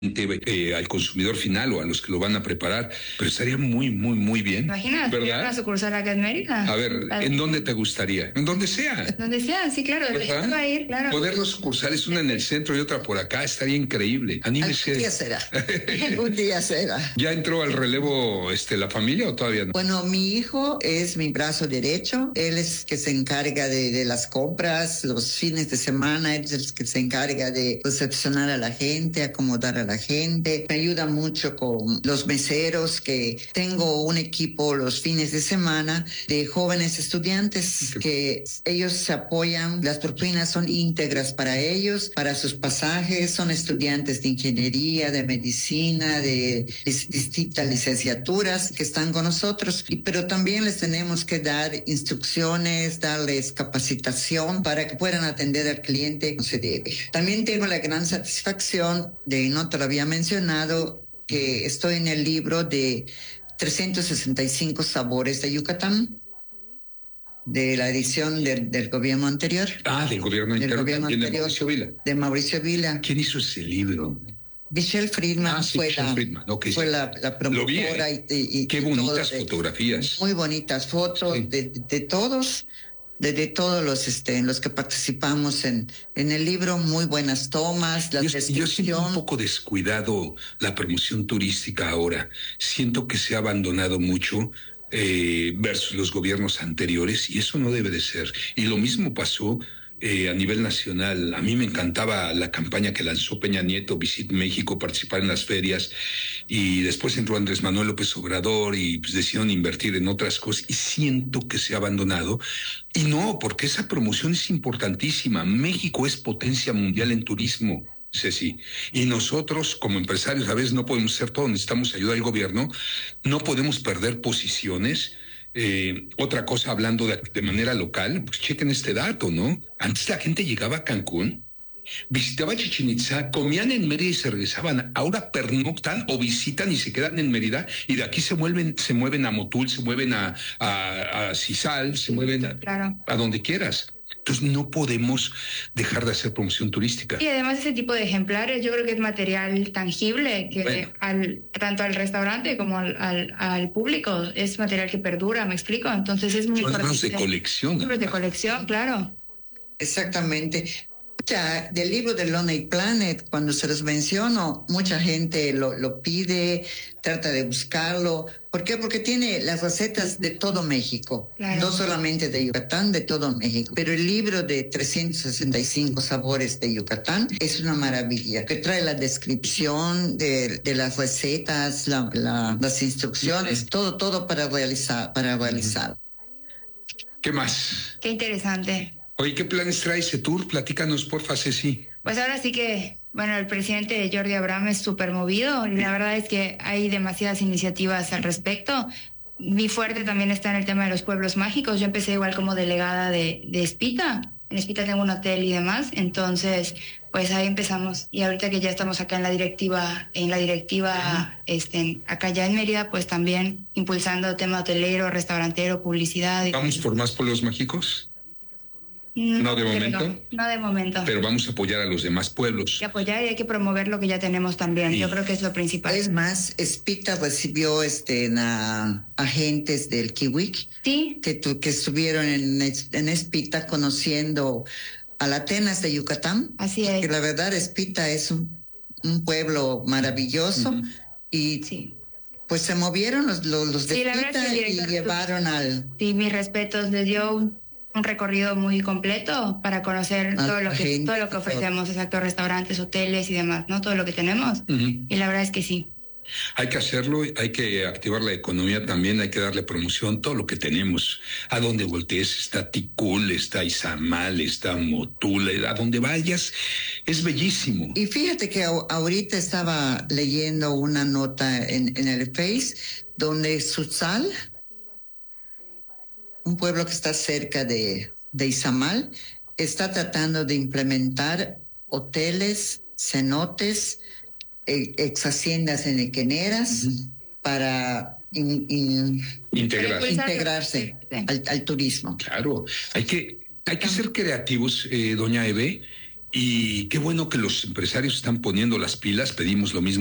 al consumidor final o a los que lo van a preparar, pero estaría muy, muy, muy bien. Imagínate, ¿verdad? una sucursal acá en Mérida. A ver, ¿en dónde te gustaría? En donde sea. Donde sea, sí, claro. Va a ir, claro. Poder dos sucursales, una en el centro y otra por acá, estaría increíble. Anímese. Un día será. Un día será. ¿Ya entró al relevo la familia o todavía no? Bueno, mi hijo es mi brazo derecho. Él es que se encarga de las compras, los fines de semana. Él es el que se encarga de recepcionar a la gente, acomodar a la gente. Me ayuda mucho con los meseros, que tengo un equipo los fines de semana de jóvenes estudiantes que ellos se apoyan. Las propinas son íntegras para ellos, para sus pasajes. Son estudiantes de ingeniería, de medicina, de distintas licenciaturas que están con nosotros, pero también les tenemos que dar instrucciones, darles capacitación para que puedan atender al cliente como se debe. También tengo la gran satisfacción de, no te lo había mencionado, que estoy en el libro de 365 sabores de Yucatán, de la edición del gobierno anterior. Del gobierno anterior. De Mauricio Vila. De Mauricio Vila. ¿Quién hizo ese libro? Michelle Friedman fue la promotora. Y qué bonitas fotografías. Muy bonitas fotos, sí. de todos. De todos los que participamos en el libro, muy buenas tomas, yo siento un poco descuidado la promoción turística ahora. Siento que se ha abandonado mucho versus los gobiernos anteriores, y eso no debe de ser. Y lo mismo pasó a nivel nacional. A mí me encantaba la campaña que lanzó Peña Nieto, Visit México, participar en las ferias, y después entró Andrés Manuel López Obrador y pues decidieron invertir en otras cosas, y siento que se ha abandonado. Y no, porque esa promoción es importantísima. México es potencia mundial en turismo, Ceci, y nosotros como empresarios a veces no podemos hacer todo, necesitamos ayuda del gobierno, no podemos perder posiciones. Otra cosa, hablando de manera local, pues chequen este dato, ¿no? Antes la gente llegaba a Cancún, visitaba Chichén Itzá, comían en Mérida y se regresaban. Ahora pernoctan o visitan y se quedan en Mérida, y de aquí se mueven a Motul, se mueven a Cisal, se mueven a donde quieras. Entonces no podemos dejar de hacer promoción turística. Y además ese tipo de ejemplares yo creo que es material tangible que tanto al restaurante como al público es material que perdura, ¿me explico? Entonces es muy importante. Libros de colección. Libros de colección, claro. Exactamente. Del libro de Lonely Planet, cuando se los menciono, mucha gente lo pide, trata de buscarlo. ¿Por qué? Porque tiene las recetas de todo México, claro. No solamente de Yucatán, de todo México. Pero el libro de 365 sabores de Yucatán es una maravilla, que trae la descripción de las recetas, las instrucciones, todo para realizar. ¿Qué más? Qué interesante. Oye, ¿qué planes trae ese tour? Platícanos, porfa, Ceci. Pues ahora sí que, bueno, el presidente Jordi Abraham es súper movido. Y la verdad es que hay demasiadas iniciativas al respecto. Mi fuerte también está en el tema de los pueblos mágicos. Yo empecé igual como delegada de Espita. En Espita tengo un hotel y demás. Entonces, pues ahí empezamos. Y ahorita que ya estamos acá en la directiva, acá ya en Mérida, pues también impulsando tema hotelero, restaurantero, publicidad. ¿Vamos por más pueblos mágicos? No de momento. No de momento. Pero vamos a apoyar a los demás pueblos. Y apoyar, y hay que promover lo que ya tenemos también. Sí. Yo creo que es lo principal. Es más, Espita recibió agentes del Kiwik, sí, que estuvieron en Espita conociendo a la Atenas de Yucatán. Así es. Que la verdad, Espita es un pueblo maravilloso. Uh-huh. Y sí, pues se movieron los de Espita y llevaron al... Sí, mis respetos, les dio un recorrido muy completo para conocer todo lo que ofrecemos, exacto, restaurantes, hoteles y demás, ¿no? Todo lo que tenemos. Uh-huh. Y la verdad es que sí. Hay que hacerlo, hay que activar la economía también, hay que darle promoción, todo lo que tenemos. A donde voltees, está Ticul, está Izamal, está Motul, a donde vayas, es bellísimo. Y fíjate que ahorita estaba leyendo una nota en el Face, donde Sutzal, un pueblo que está cerca de Izamal, está tratando de implementar hoteles, cenotes, ex haciendas enequeneras, uh-huh, para integrarse al turismo. Claro, hay que ser creativos, doña Eve, Y qué bueno que los empresarios están poniendo las pilas, pedimos lo mismo